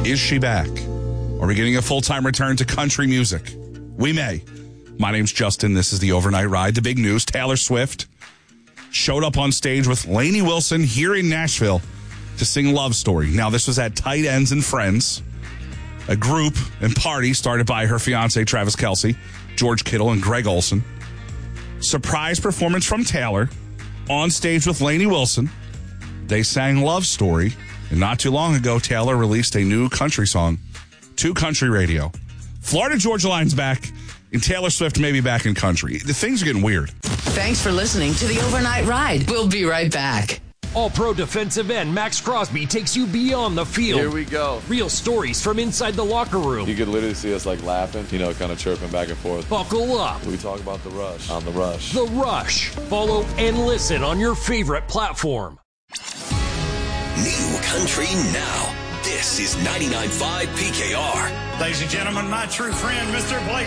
Is she back? Are we getting a full-time return to country music? We may. My name's Justin. This is the Overnight Ride. The big news, Taylor Swift showed up on stage with Lainey Wilson here in Nashville to sing Love Story. Now, this was at Tight Ends and Friends, a group and party started by her fiancé, Travis Kelce, George Kittle, and Greg Olson. Surprise performance from Taylor on stage with Lainey Wilson. They sang Love Story, and not too long ago, Taylor released a new country song to country radio. Florida Georgia Line's back, and Taylor Swift may be back in country. The things are getting weird. Thanks for listening to the Overnight Ride. We'll be right back. All-Pro defensive end Max Crosby takes you beyond the field. Here we go. Real stories from inside the locker room. You could literally see us like laughing, kind of chirping back and forth. Buckle up. We talk about The Rush on The Rush. The Rush. Follow and listen on your favorite platform. New country now. This is 99.5 PKR. Ladies and gentlemen, my true friend, Mr. Blake